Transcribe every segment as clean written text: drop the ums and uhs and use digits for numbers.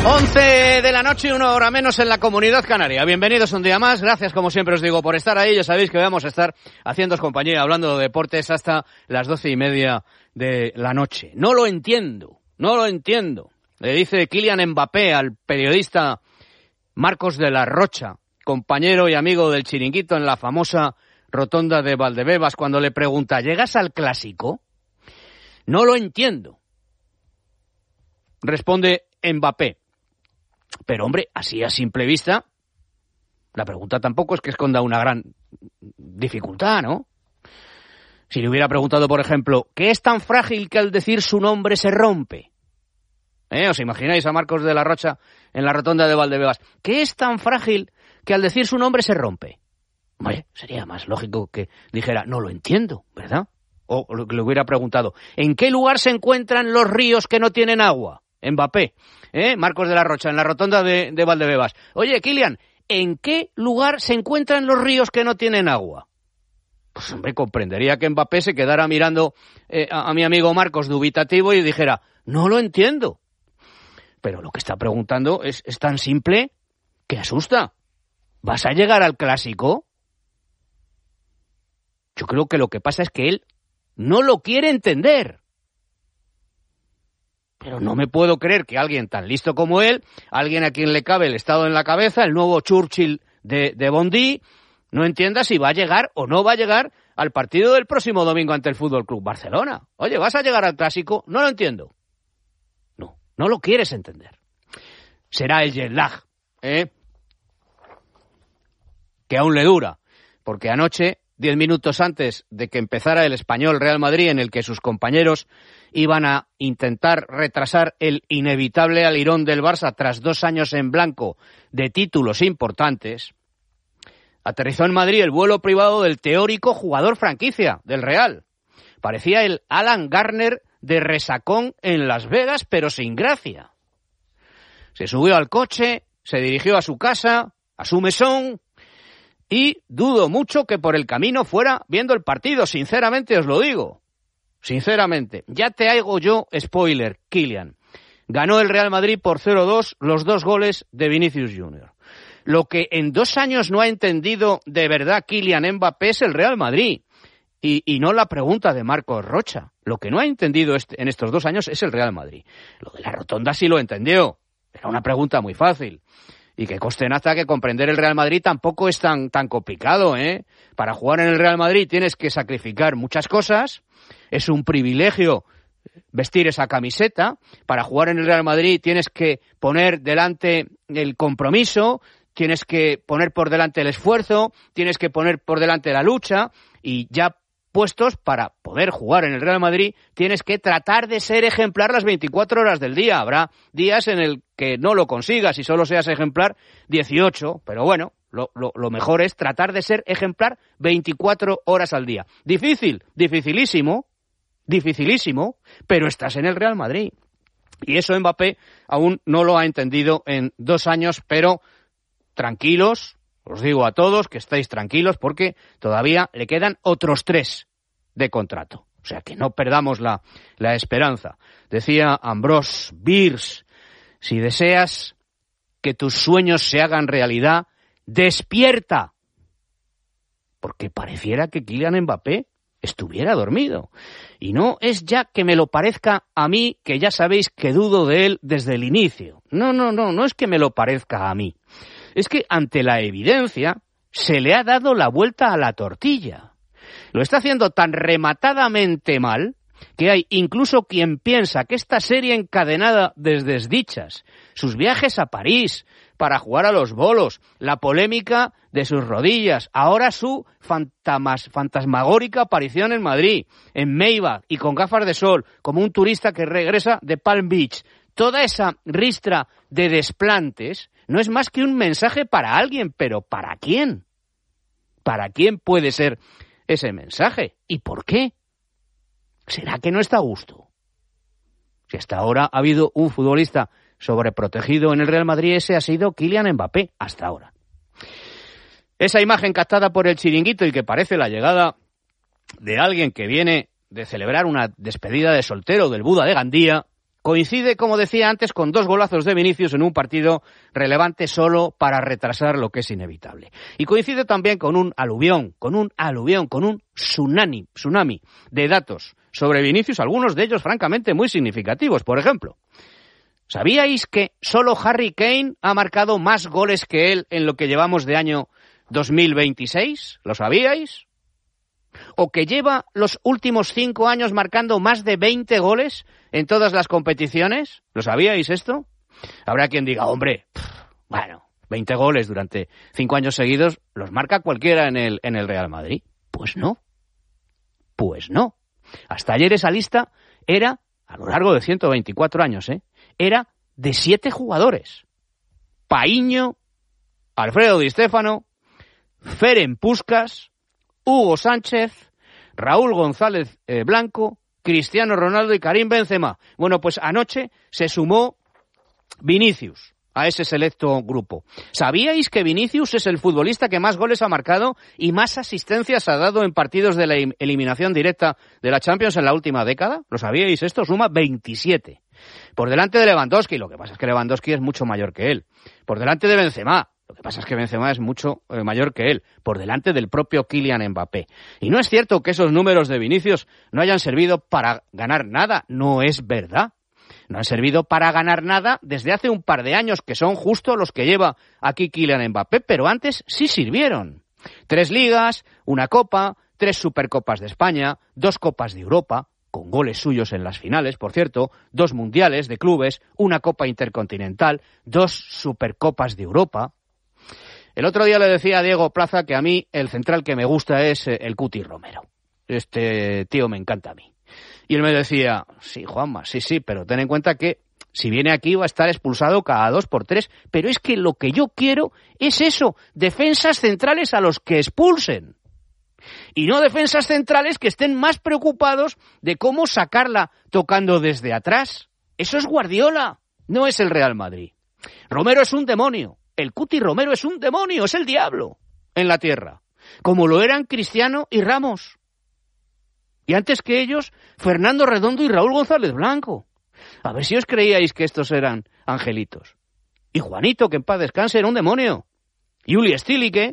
11 de la noche, 1 hora menos en la Comunidad Canaria. Bienvenidos un día más. Gracias, como siempre os digo, por estar ahí. Ya sabéis que vamos a estar haciéndoos compañía, hablando de deportes hasta las 12:30 de la noche. No lo entiendo. Le dice Kylian Mbappé al periodista Marcos de la Rocha, compañero y amigo del Chiringuito en la famosa rotonda de Valdebebas, cuando le pregunta: ¿llegas al Clásico? No lo entiendo, responde Mbappé. Pero, hombre, así a simple vista, la pregunta tampoco es que esconda una gran dificultad, ¿no? Si le hubiera preguntado, por ejemplo, ¿qué es tan frágil que al decir su nombre se rompe? ¿Os imagináis a Marcos de la Rocha en la rotonda de Valdebebas? ¿Qué es tan frágil que al decir su nombre se rompe? Hombre, sería más lógico que dijera: no lo entiendo, ¿verdad? O le hubiera preguntado: ¿en qué lugar se encuentran los ríos que no tienen agua? Mbappé, Marcos de la Rocha, en la rotonda de Valdebebas. Oye, Kylian, ¿en qué lugar se encuentran los ríos que no tienen agua? Pues, hombre, comprendería que Mbappé se quedara mirando a mi amigo Marcos dubitativo y dijera: no lo entiendo. Pero lo que está preguntando es tan simple que asusta. ¿Vas a llegar al Clásico? Yo creo que lo que pasa es que él no lo quiere entender. Pero no me puedo creer que alguien tan listo como él, alguien a quien le cabe el Estado en la cabeza, el nuevo Churchill de Bondy, no entienda si va a llegar o no va a llegar al partido del próximo domingo ante el Fútbol Club Barcelona. Oye, ¿vas a llegar al Clásico? No lo entiendo. No lo quieres entender. Será el jet lag, que aún le dura, porque anoche, 10 minutos antes de que empezara el Español Real Madrid, en el que sus compañeros iban a intentar retrasar el inevitable alirón del Barça tras 2 años en blanco de títulos importantes, aterrizó en Madrid el vuelo privado del teórico jugador franquicia del Real. Parecía el Alan Garner de resacón en Las Vegas, pero sin gracia. Se subió al coche, se dirigió a su casa, a su mesón, y dudo mucho que por el camino fuera viendo el partido, sinceramente os lo digo. Sinceramente. Ya te hago yo spoiler, Kylian. Ganó el Real Madrid por 0-2 los 2 goles de Vinicius Junior. Lo que en 2 años no ha entendido de verdad Kylian Mbappé es el Real Madrid. Y no la pregunta de Marcos Rocha. Lo que no ha entendido en estos 2 años es el Real Madrid. Lo de la rotonda sí lo entendió. Era una pregunta muy fácil. Y que conste en acta que comprender el Real Madrid tampoco es tan complicado, Para jugar en el Real Madrid tienes que sacrificar muchas cosas. Es un privilegio vestir esa camiseta. Para jugar en el Real Madrid tienes que poner delante el compromiso, tienes que poner por delante el esfuerzo, tienes que poner por delante la lucha, y ya puestos para poder jugar en el Real Madrid tienes que tratar de ser ejemplar las 24 horas del día. Habrá días en el que no lo consigas y solo seas ejemplar 18, pero bueno, lo mejor es tratar de ser ejemplar 24 horas al día. Difícil, dificilísimo, pero estás en el Real Madrid. Y eso Mbappé aún no lo ha entendido en 2 años, pero tranquilos. Os digo a todos que estáis tranquilos porque todavía le quedan otros 3 de contrato. O sea, que no perdamos la esperanza. Decía Ambrose Bierce: si deseas que tus sueños se hagan realidad, despierta. Porque pareciera que Kylian Mbappé estuviera dormido. Y no es ya que me lo parezca a mí, que ya sabéis que dudo de él desde el inicio. No es que me lo parezca a mí. Es que ante la evidencia se le ha dado la vuelta a la tortilla. Lo está haciendo tan rematadamente mal que hay incluso quien piensa que esta serie encadenada de desdichas, sus viajes a París para jugar a los bolos, la polémica de sus rodillas, ahora su fantasmagórica aparición en Madrid, en Maybach y con gafas de sol, como un turista que regresa de Palm Beach, toda esa ristra de desplantes no es más que un mensaje para alguien, pero ¿para quién? ¿Para quién puede ser ese mensaje? ¿Y por qué? ¿Será que no está a gusto? Si hasta ahora ha habido un futbolista sobreprotegido en el Real Madrid, ese ha sido Kylian Mbappé, hasta ahora. Esa imagen captada por el Chiringuito y que parece la llegada de alguien que viene de celebrar una despedida de soltero del Buda de Gandía, Coincide, como decía antes, con 2 golazos de Vinicius en un partido relevante solo para retrasar lo que es inevitable. Y coincide también con un aluvión, con un tsunami de datos sobre Vinicius, algunos de ellos francamente muy significativos. Por ejemplo, ¿sabíais que solo Harry Kane ha marcado más goles que él en lo que llevamos de año 2026? ¿Lo sabíais? ¿O que lleva los últimos 5 años marcando más de 20 goles en todas las competiciones? ¿Lo sabíais esto? Habrá quien diga, hombre, bueno, 20 goles durante 5 años seguidos los marca cualquiera en el Real Madrid. Pues no. Hasta ayer esa lista era, a lo largo de 124 años, era de 7 jugadores. Paíño, Alfredo Di Stéfano, Ferenc Puskás, Hugo Sánchez, Raúl González Blanco, Cristiano Ronaldo y Karim Benzema. Bueno, pues anoche se sumó Vinicius a ese selecto grupo. ¿Sabíais que Vinicius es el futbolista que más goles ha marcado y más asistencias ha dado en partidos de la eliminación directa de la Champions en la última década? ¿Lo sabíais esto? Suma 27. Por delante de Lewandowski. Lo que pasa es que Lewandowski es mucho mayor que él. Por delante de Benzema. Lo que pasa es que Benzema es mucho mayor que él, por delante del propio Kylian Mbappé. Y no es cierto que esos números de Vinicius no hayan servido para ganar nada, no es verdad. No han servido para ganar nada desde hace un par de años, que son justo los que lleva aquí Kylian Mbappé, pero antes sí sirvieron. 3 ligas, 1 copa, 3 supercopas de España, 2 copas de Europa, con goles suyos en las finales, por cierto, 2 mundiales de clubes, 1 copa intercontinental, 2 supercopas de Europa. El otro día le decía a Diego Plaza que a mí el central que me gusta es el Cuti Romero. Este tío me encanta a mí. Y él me decía, sí, Juanma, sí, pero ten en cuenta que si viene aquí va a estar expulsado cada 2 por 3. Pero es que lo que yo quiero es eso, defensas centrales a los que expulsen. Y no defensas centrales que estén más preocupados de cómo sacarla tocando desde atrás. Eso es Guardiola, no es el Real Madrid. Romero es un demonio. El Cuti Romero es un demonio, es el diablo en la tierra, como lo eran Cristiano y Ramos. Y antes que ellos, Fernando Redondo y Raúl González Blanco. A ver si os creíais que estos eran angelitos. Y Juanito, que en paz descanse, era un demonio. Y Uli Stilicke.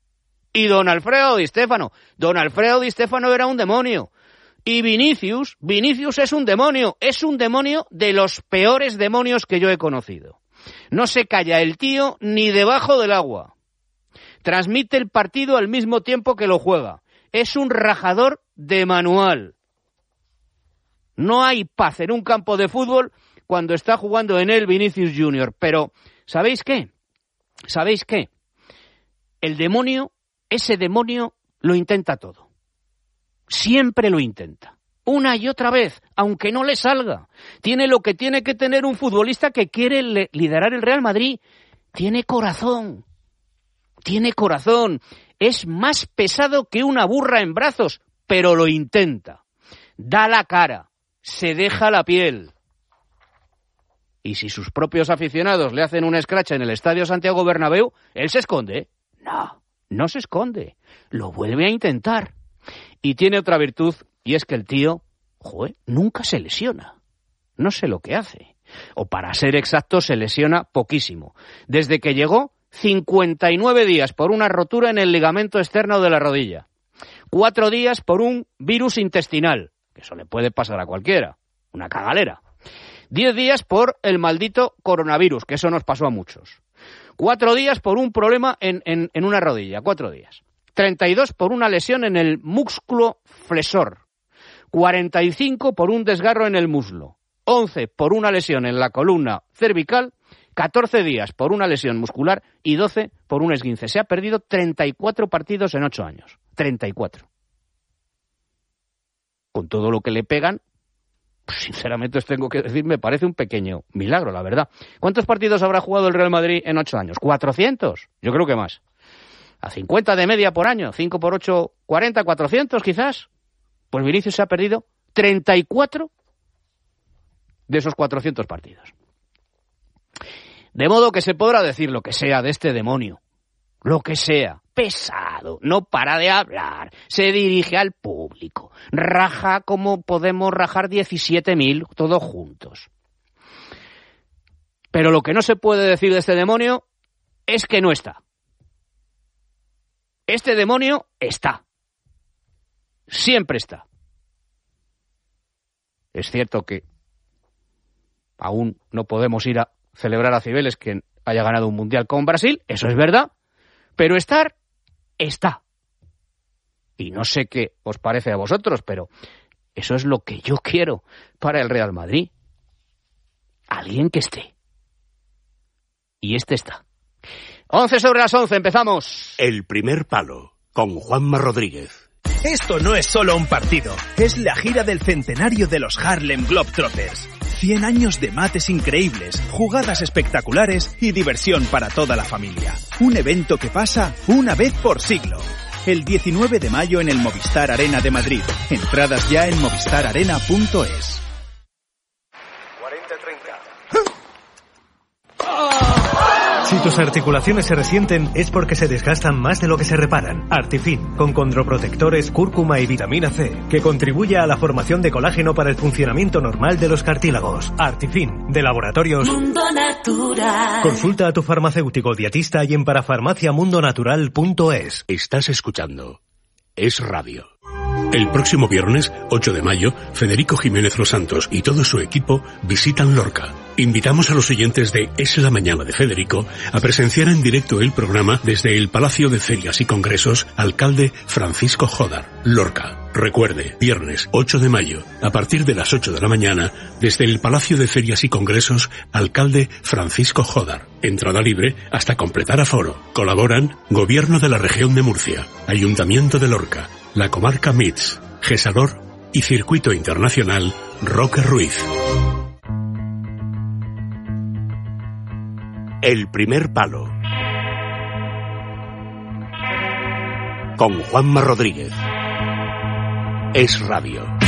Y don Alfredo Di Stéfano. Don Alfredo Di Stéfano era un demonio. Y Vinicius es un demonio. Es un demonio de los peores demonios que yo he conocido. No se calla el tío ni debajo del agua. Transmite el partido al mismo tiempo que lo juega. Es un rajador de manual. No hay paz en un campo de fútbol cuando está jugando en él Vinicius Junior. Pero, ¿sabéis qué? El demonio, ese demonio, lo intenta todo. Siempre lo intenta. Una y otra vez, aunque no le salga. Tiene lo que tiene que tener un futbolista que quiere liderar el Real Madrid. Tiene corazón. Es más pesado que una burra en brazos, pero lo intenta. Da la cara. Se deja la piel. Y si sus propios aficionados le hacen un escrache en el Estadio Santiago Bernabéu, él se esconde. No se esconde. Lo vuelve a intentar. Y tiene otra virtud, y es que el tío, nunca se lesiona. No sé lo que hace. O para ser exacto, se lesiona poquísimo. Desde que llegó, 59 días por una rotura en el ligamento externo de la rodilla. 4 días por un virus intestinal, que eso le puede pasar a cualquiera, una cagalera. 10 días por el maldito coronavirus, que eso nos pasó a muchos. 4 días por un problema en una rodilla, 4 días. 32 por una lesión en el músculo flexor. 45 por un desgarro en el muslo. 11 por una lesión en la columna cervical. 14 días por una lesión muscular y 12 por un esguince. Se ha perdido 34 partidos en 8 años. 34. Con todo lo que le pegan, pues sinceramente os tengo que decir, me parece un pequeño milagro, la verdad. ¿Cuántos partidos habrá jugado el Real Madrid en 8 años? ¿400? Yo creo que más. A 50 de media por año, 5 por 8, 40, 400 quizás. Pues Vinicius se ha perdido 34 de esos 400 partidos. De modo que se podrá decir lo que sea de este demonio. Lo que sea. Pesado. No para de hablar. Se dirige al público. Raja como podemos rajar 17.000 todos juntos. Pero lo que no se puede decir de este demonio es que no está. Este demonio está. Siempre está. Es cierto que aún no podemos ir a celebrar a Cibeles que haya ganado un mundial con Brasil, eso es verdad, pero estar, está. Y no sé qué os parece a vosotros, pero eso es lo que yo quiero para el Real Madrid. Alguien que esté. Y este está. 11 sobre las 11, empezamos. El primer palo, con Juanma Rodríguez. Esto no es solo un partido, es la gira del centenario de los Harlem Globetrotters. 100 años de mates increíbles, jugadas espectaculares y diversión para toda la familia. Un evento que pasa una vez por siglo. El 19 de mayo en el Movistar Arena de Madrid. Entradas ya en movistararena.es. 40-30. Si tus articulaciones se resienten es porque se desgastan más de lo que se reparan. Artifin, con condroprotectores, cúrcuma y vitamina C, que contribuye a la formación de colágeno para el funcionamiento normal de los cartílagos. Artifin, de Laboratorios Mundo Natural. Consulta a tu farmacéutico dietista y en parafarmaciamundonatural.es. Estás escuchando Es Radio. El próximo viernes, 8 de mayo, Federico Jiménez Los Santos y todo su equipo visitan Lorca. Invitamos a los oyentes de Es la Mañana de Federico a presenciar en directo el programa desde el Palacio de Ferias y Congresos Alcalde Francisco Jódar, Lorca. Recuerde, viernes 8 de mayo, a partir de las 8 de la mañana, desde el Palacio de Ferias y Congresos Alcalde Francisco Jódar. Entrada libre hasta completar aforo. Colaboran Gobierno de la Región de Murcia, Ayuntamiento de Lorca, la Comarca MITS, Gesador y Circuito Internacional Roque Ruiz. El primer palo, con Juanma Rodríguez. Es Radio.